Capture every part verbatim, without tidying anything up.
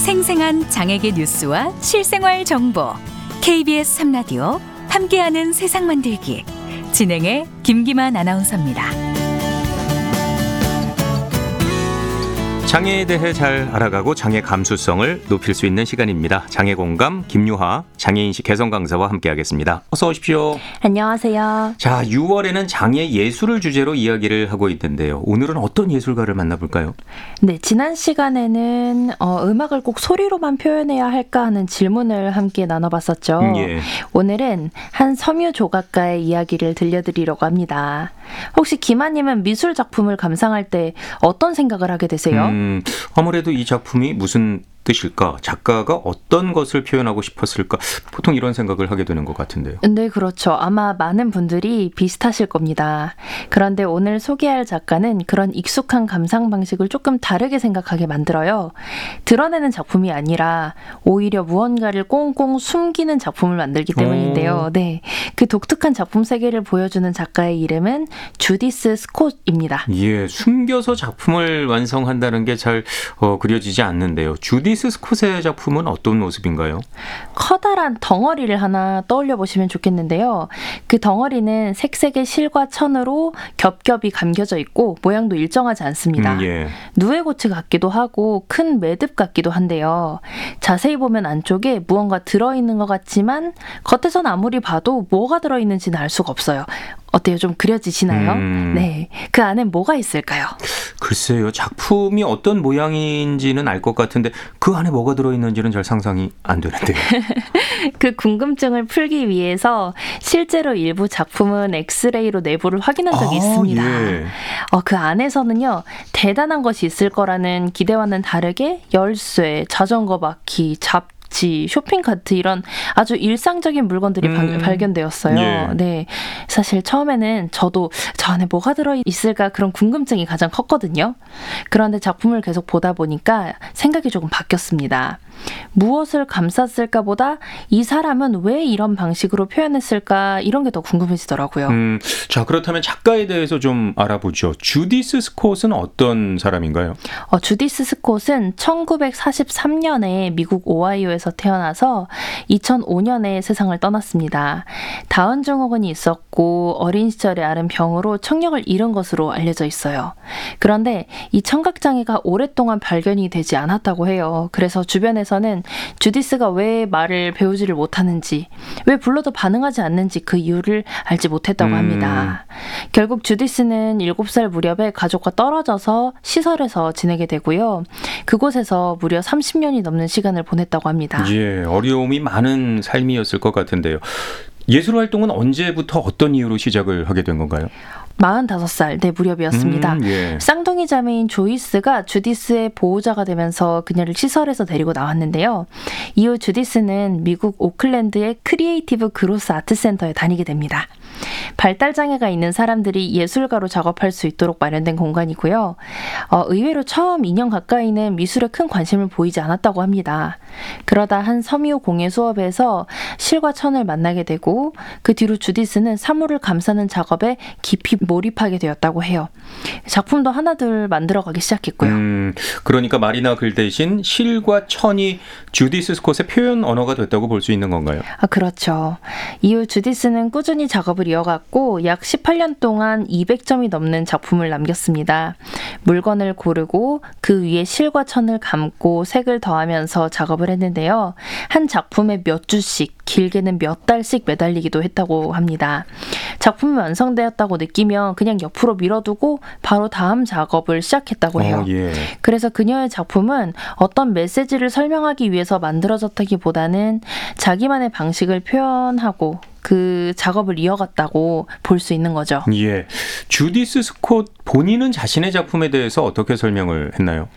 생생한 장애계 뉴스와 실생활 정보 케이비에스 삼 라디오 함께하는 세상 만들기 진행의 김기만 아나운서입니다. 장애에 대해 잘 알아가고 장애 감수성을 높일 수 있는 시간입니다. 장애공감 김유하 장애인식 개선 강사와 함께하겠습니다. 어서 오십시오. 안녕하세요. 자, 유월에는 장애 예술을 주제로 이야기를 하고 있는데요. 오늘은 어떤 예술가를 만나볼까요? 네, 지난 시간에는 어, 음악을 꼭 소리로만 표현해야 할까 하는 질문을 함께 나눠봤었죠. 음, 예. 오늘은 한 섬유 조각가의 이야기를 들려드리려고 합니다. 혹시 김아님은 미술 작품을 감상할 때 어떤 생각을 하게 되세요? 음, 아무래도 이 작품이 무슨 뜻일까? 작가가 어떤 것을 표현하고 싶었을까? 보통 이런 생각을 하게 되는 것 같은데요. 네, 그렇죠. 아마 많은 분들이 비슷하실 겁니다. 그런데 오늘 소개할 작가는 그런 익숙한 감상 방식을 조금 다르게 생각하게 만들어요. 드러내는 작품이 아니라 오히려 무언가를 꽁꽁 숨기는 작품을 만들기 때문인데요. 네, 그 독특한 작품 세계를 보여주는 작가의 이름은 주디스 스콧입니다. 예, 숨겨서 작품을 완성한다는 게 잘 어, 그려지지 않는데요. 주디 주디스 스콧의 작품은 어떤 모습인가요? 커다란 덩어리를 하나 떠올려 보시면 좋겠는데요. 그 덩어리는 색색의 실과 천으로 겹겹이 감겨져 있고 모양도 일정하지 않습니다. 음, 예. 누에고츠 같기도 하고 큰 매듭 같기도 한데요. 자세히 보면 안쪽에 무언가 들어있는 것 같지만 겉에선 아무리 봐도 뭐가 들어있는지는 알 수가 없어요. 어때요? 좀 그려지시나요? 음. 네, 그 안엔 뭐가 있을까요? 글쎄요. 작품이 어떤 모양인지는 알 것 같은데 그 안에 뭐가 들어있는지는 잘 상상이 안 되는데요. 그 궁금증을 풀기 위해서 실제로 일부 작품은 엑스레이로 내부를 확인한 적이 아, 있습니다. 예. 어, 그 안에서는요, 대단한 것이 있을 거라는 기대와는 다르게 열쇠, 자전거 바퀴, 잡 쇼핑카트 이런 아주 일상적인 물건들이 음, 발견되었어요. 예. 네, 사실 처음에는 저도 저 안에 뭐가 들어있을까 그런 궁금증이 가장 컸거든요. 그런데 작품을 계속 보다 보니까 생각이 조금 바뀌었습니다. 무엇을 감쌌을까 보다 이 사람은 왜 이런 방식으로 표현했을까 이런 게 더 궁금해지더라고요. 음, 자, 그렇다면 작가에 대해서 좀 알아보죠. 주디스 스콧은 어떤 사람인가요? 어, 주디스 스콧은 천구백사십삼 년에 미국 오하이오에서 태어나서 이천오 년에 세상을 떠났습니다. 다운 증후군이 있었고 어린 시절에 앓은 병으로 청력을 잃은 것으로 알려져 있어요. 그런데 이 청각장애가 오랫동안 발견이 되지 않았다고 해요. 그래서 주변에서는 주디스가 왜 말을 배우지를 못하는지, 왜 불러도 반응하지 않는지 그 이유를 알지 못했다고 음. 합니다. 결국 주디스는 일곱 살 무렵에 가족과 떨어져서 시설에서 지내게 되고요. 그곳에서 무려 삼십 년이 넘는 시간을 보냈다고 합니다. 예, 어려움이 많은 삶이었을 것 같은데요. 예술 활동은 언제부터 어떤 이유로 시작을 하게 된 건가요? 마흔다섯 살 네 무렵이었습니다. 음, 예. 쌍둥이 자매인 조이스가 주디스의 보호자가 되면서 그녀를 시설에서 데리고 나왔는데요. 이후 주디스는 미국 오클랜드의 크리에이티브 그로스 아트센터에 다니게 됩니다. 발달장애가 있는 사람들이 예술가로 작업할 수 있도록 마련된 공간이고요. 어, 의외로 처음 이 년 가까이는 미술에 큰 관심을 보이지 않았다고 합니다. 그러다 한 섬유 공예 수업에서 실과 천을 만나게 되고 그 뒤로 주디스는 사물을 감싸는 작업에 깊이 몰입하게 되었다고 해요. 작품도 하나둘 만들어가기 시작했고요. 음, 그러니까 말이나 글 대신 실과 천이 주디스 스콧의 표현 언어가 됐다고 볼 수 있는 건가요? 아, 그렇죠. 이후 주디스는 꾸준히 작업을 이어갔고 약 십팔 년 동안 이백 점이 넘는 작품을 남겼습니다. 물건을 고르고 그 위에 실과 천을 감고 색을 더하면서 작업을 했는데요. 한 작품에 몇 주씩, 길게는 몇 달씩 매달리기도 했다고 합니다. 작품이 완성되었다고 느끼면 그냥 옆으로 밀어두고 바로 다음 작업을 시작했다고 해요. 어, 예. 그래서 그녀의 작품은 어떤 메시지를 설명하기 위해서 만들어졌다기보다는 자기만의 방식을 표현하고 그 작업을 이어갔다고 볼 수 있는 거죠. 예. 주디스 스콧 본인은 자신의 작품에 대해서 어떻게 설명을 했나요?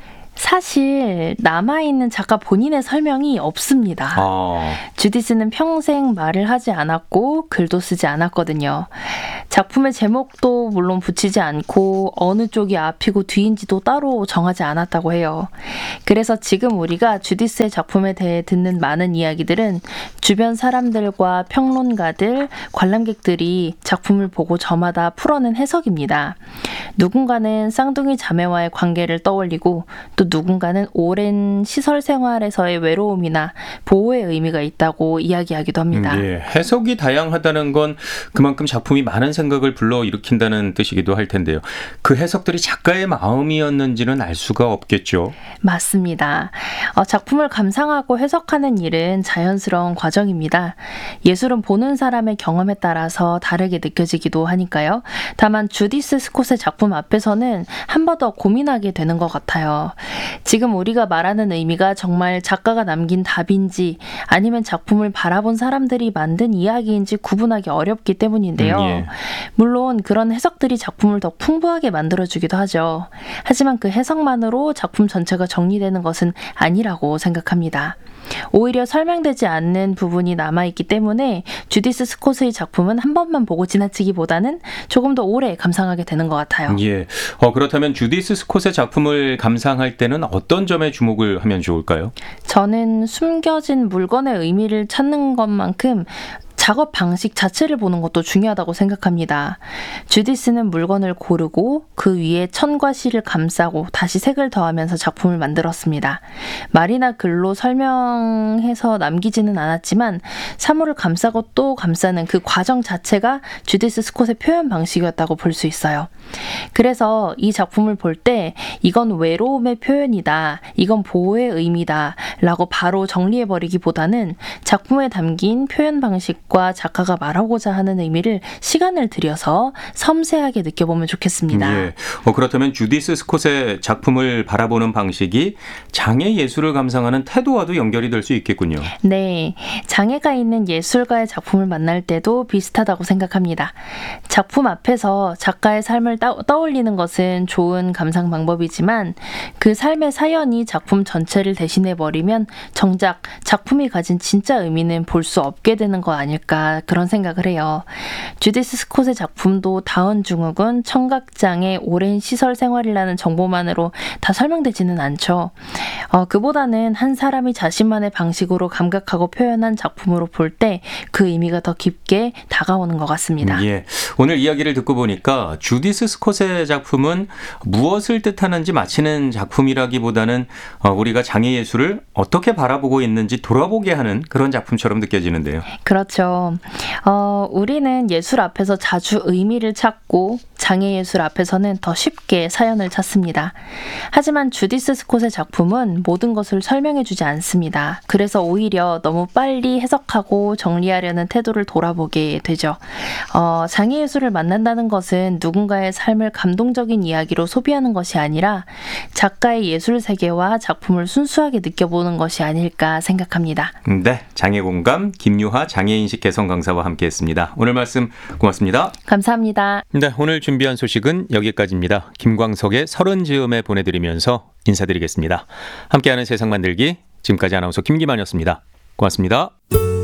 사실 남아있는 작가 본인의 설명이 없습니다. 아. 주디스는 평생 말을 하지 않았고 글도 쓰지 않았거든요. 작품의 제목도 물론 붙이지 않고 어느 쪽이 앞이고 뒤인지도 따로 정하지 않았다고 해요. 그래서 지금 우리가 주디스의 작품에 대해 듣는 많은 이야기들은 주변 사람들과 평론가들, 관람객들이 작품을 보고 저마다 풀어낸 해석입니다. 누군가는 쌍둥이 자매와의 관계를 떠올리고 또 또 누군가는 오랜 시설 생활에서의 외로움이나 보호의 의미가 있다고 이야기하기도 합니다. 음, 예. 해석이 다양하다는 건 그만큼 작품이 많은 생각을 불러일으킨다는 뜻이기도 할 텐데요. 그 해석들이 작가의 마음이었는지는 알 수가 없겠죠. 맞습니다. 어, 작품을 감상하고 해석하는 일은 자연스러운 과정입니다. 예술은 보는 사람의 경험에 따라서 다르게 느껴지기도 하니까요. 다만 주디스 스콧의 작품 앞에서는 한 번 더 고민하게 되는 것 같아요. 지금 우리가 말하는 의미가 정말 작가가 남긴 답인지 아니면 작품을 바라본 사람들이 만든 이야기인지 구분하기 어렵기 때문인데요. 음, 예. 물론 그런 해석들이 작품을 더 풍부하게 만들어주기도 하죠. 하지만 그 해석만으로 작품 전체가 정리되는 것은 아니라고 생각합니다. 오히려 설명되지 않는 부분이 남아있기 때문에 주디스 스콧의 작품은 한 번만 보고 지나치기보다는 조금 더 오래 감상하게 되는 것 같아요. 예. 어, 그렇다면 주디스 스콧의 작품을 감상할 때는 어떤 점에 주목을 하면 좋을까요? 저는 숨겨진 물건의 의미를 찾는 것만큼 작업 방식 자체를 보는 것도 중요하다고 생각합니다. 주디스는 물건을 고르고 그 위에 천과 실을 감싸고 다시 색을 더하면서 작품을 만들었습니다. 말이나 글로 설명해서 남기지는 않았지만 사물을 감싸고 또 감싸는 그 과정 자체가 주디스 스콧의 표현 방식이었다고 볼 수 있어요. 그래서 이 작품을 볼 때 이건 외로움의 표현이다, 이건 보호의 의미다 라고 바로 정리해버리기보다는 작품에 담긴 표현 방식과 작가가 말하고자 하는 의미를 시간을 들여서 섬세하게 느껴보면 좋겠습니다. 예. 어, 그렇다면 주디스 스콧의 작품을 바라보는 방식이 장애 예술을 감상하는 태도와도 연결이 될 수 있겠군요. 네, 장애가 있는 예술가의 작품을 만날 때도 비슷하다고 생각합니다. 작품 앞에서 작가의 삶을 따, 떠올리는 것은 좋은 감상 방법이지만 그 삶의 사연이 작품 전체를 대신해버리면 정작 작품이 가진 진짜 의미는 볼 수 없게 되는 거 아닐까 그런 생각을 해요. 주디스 스콧의 작품도 다운 증후군, 청각장애, 오랜 시설 생활이라는 정보만으로 다 설명되지는 않죠. 어, 그보다는 한 사람이 자신만의 방식으로 감각하고 표현한 작품으로 볼 때 그 의미가 더 깊게 다가오는 것 같습니다. 예. 오늘 이야기를 듣고 보니까 주디스 스콧의 작품은 무엇을 뜻하는지 맞히는 작품이라기보다는 어, 우리가 장애 예술을 어떻게 바라보고 있는지 돌아보게 하는 그런 작품처럼 느껴지는데요. 그렇죠. 어, 우리는 예술 앞에서 자주 의미를 찾고 장애 예술 앞에서는 더 쉽게 사연을 찾습니다. 하지만 주디스 스콧의 작품은 모든 것을 설명해주지 않습니다. 그래서 오히려 너무 빨리 해석하고 정리하려는 태도를 돌아보게 되죠. 어, 장애 예술을 만난다는 것은 누군가의 삶을 감동적인 이야기로 소비하는 것이 아니라 작가의 예술 세계와 작품을 순수하게 느껴보는 것이 아닐까 생각합니다. 네, 장애공감 김유하 장애인식 개선 강사와 함께했습니다. 오늘 말씀 고맙습니다. 감사합니다. 네, 오늘 준비한 소식은 여기까지입니다. 김광석의 서른 즈음에 보내드리면서 인사드리겠습니다. 함께하는 세상 만들기 지금까지 아나운서 김기만이었습니다. 고맙습니다.